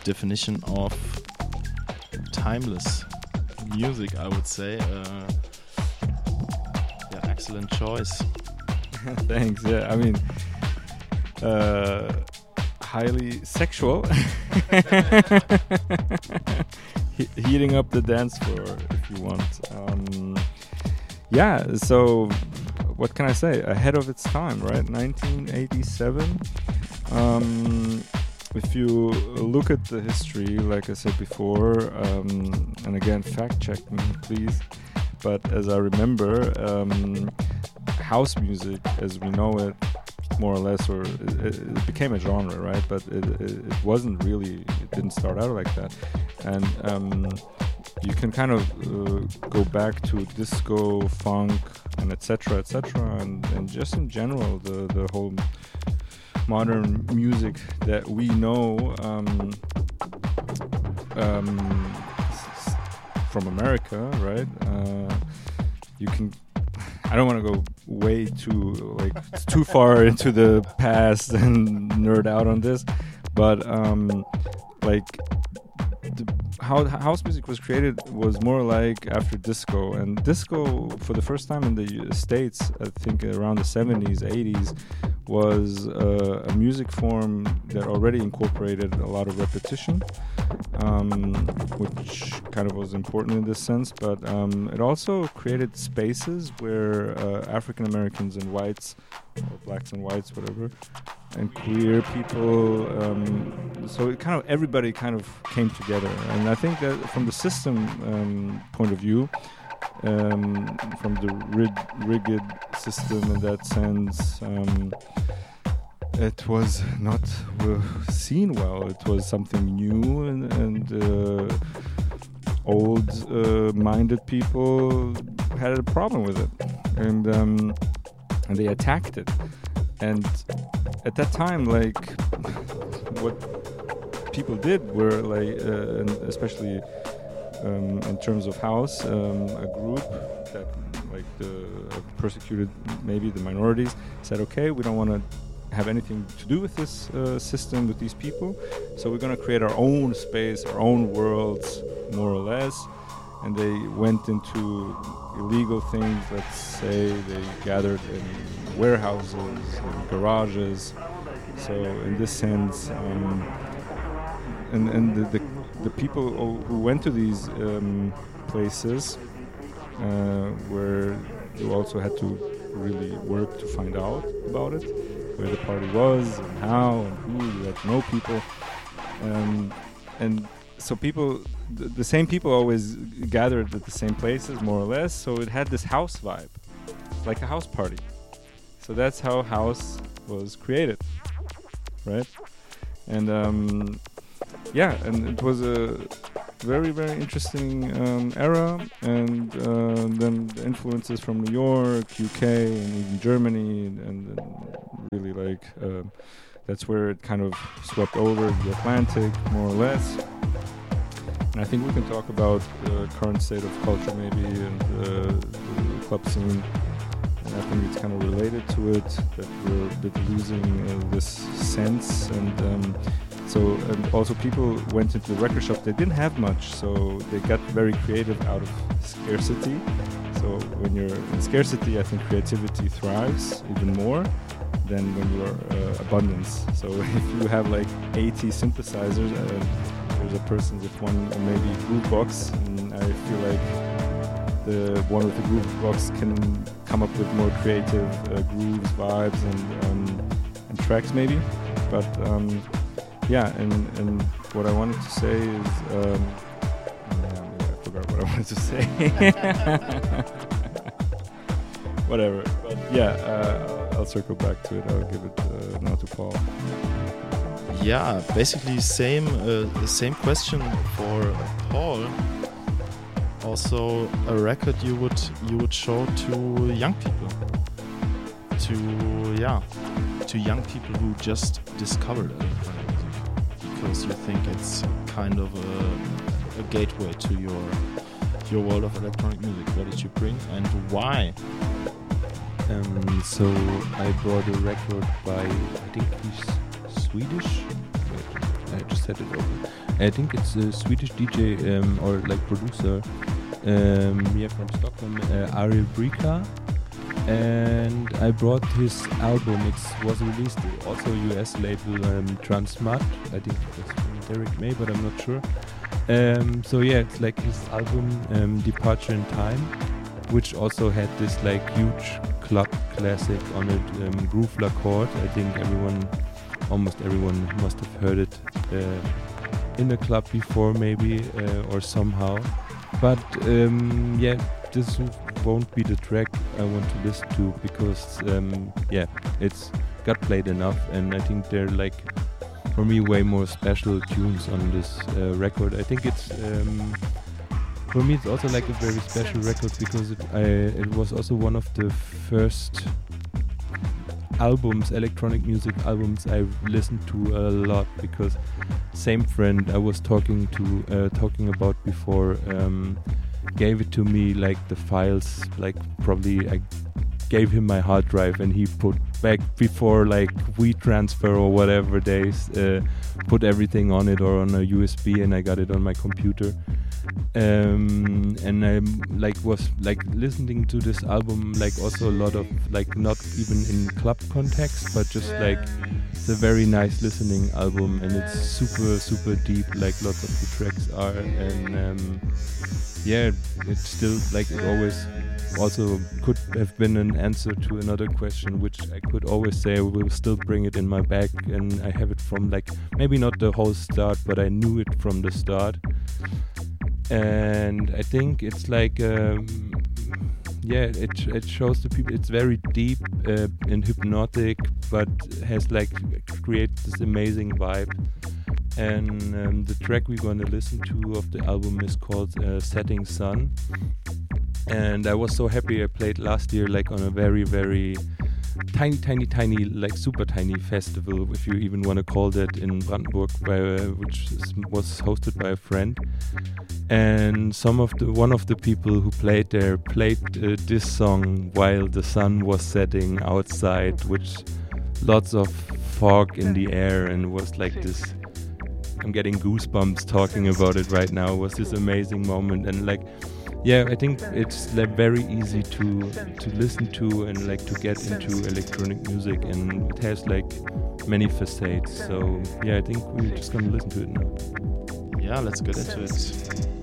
definition of timeless music, I would say. Yeah, excellent choice. Thanks. Yeah, I mean, highly sexual, heating up the dance floor if you want. Yeah. So, what can I say? Ahead of its time, right? 1987. If you look at the history, like I said before, and again, fact check me, please. But as I remember, house music, as we know it, more or less, or it became a genre, right? But it wasn't really, it didn't start out like that. And you can kind of go back to disco, funk, and etc., and just in general, the whole modern music that we know from America, right? You can. I don't want to go way too far into the past and nerd out on this, but how house music was created was more like after disco, and disco for the first time in the States, I think around the 70s, 80s, was a music form that already incorporated a lot of repetition, which kind of was important in this sense, but it also created spaces where African Americans and whites, or blacks and whites, whatever, and queer people, so it kind of, everybody kind of came together. And I think that from the system point of view, from the rigid system in that sense, it was not seen well. It was something new, and old-minded people had a problem with it, and they attacked it. And at that time, like, what people did were like, and especially in terms of house, a group that like the persecuted, maybe the minorities, said, okay, we don't want to have anything to do with this system, with these people, so we're going to create our own space, our own worlds, more or less. And they went into illegal things. Let's say they gathered in warehouses and garages. So in this sense, and the people who went to these places, where you also had to really work to find out about it, where the party was and how and who. You had to know people, and so people, the same people always gathered at the same places, more or less. So it had this house vibe, like a house party. So that's how house was created, right? And yeah, and it was a very, very interesting era. And then the influences from New York, UK, and even Germany, and really like that's where it kind of swept over the Atlantic, more or less. And I think we can talk about the current state of culture maybe, and the club scene. And I think it's kind of related to it, that we're a bit losing this sense. And so also people went into the record shop. They didn't have much, so they got very creative out of scarcity. So when you're in scarcity, I think creativity thrives even more than when you're abundance. So if you have like 80 synthesizers, there's a person with one, or maybe Groovebox, and I feel like the one with the Groovebox can come up with more creative grooves, vibes, and tracks maybe. But yeah, and what I wanted to say is, I forgot what I wanted to say. Whatever. But yeah, I'll circle back to it. I'll give it now to Paul. Yeah, basically the same question for Paul. Also, a record you would show to young people, to young people who just discovered electronic music, because you think it's kind of a gateway to your world of electronic music. What did you bring and why? So I brought a record by, I think he's Swedish. just set it open. I think it's a Swedish DJ or like producer from Stockholm, Ariel Brika. And I brought his album. It was released also US label Transmat. I think it was from Derek May, but I'm not sure. So yeah, it's like his album Departure in Time, which also had this like huge club classic on it, Groove L'Accord. I think almost everyone must have heard it in a club before, maybe or somehow. But yeah, this won't be the track I want to listen to because it's got played enough, and I think they're like, for me, way more special tunes on this record. I think it's for me it's also like a very special record because it was also one of the first electronic music albums I listened to a lot, because same friend I was talking about before gave it to me, like the files, like probably I gave him my hard drive and he put back before like WeTransfer or whatever days, put everything on it or on a USB, and I got it on my computer. And I was listening to this album also a lot of not even in club context, but just it's a very nice listening album, and it's super deep, lots of the tracks are, and it's still it always also could have been an answer to another question, which I could always say I will still bring it in my bag, and I have it from maybe not the whole start, but I knew it from the start. And I think it's it shows the people, it's very deep and hypnotic, but has creates this amazing vibe. And the track we're going to listen to of the album is called Setting Sun. And I was so happy I played last year on a very, very tiny, super tiny festival, if you even want to call that, in Brandenburg, which was hosted by a friend. And one of the people who played there played this song while the sun was setting outside, which lots of fog in the air, and was this. I'm getting goosebumps talking about it right now. It was this amazing moment, and I think it's very easy to listen to and to get into electronic music, and it has many facets. So I think we're just gonna listen to it now. Yeah, let's get into it.